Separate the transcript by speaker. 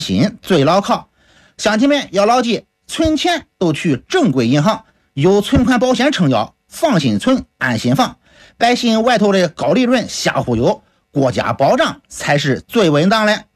Speaker 1: 心最牢靠。乡亲们要牢记，存钱都去正规银行，有存款保险撑腰，放心存，安心放。百姓外头的高利润瞎忽悠，国家保障才是最稳当的。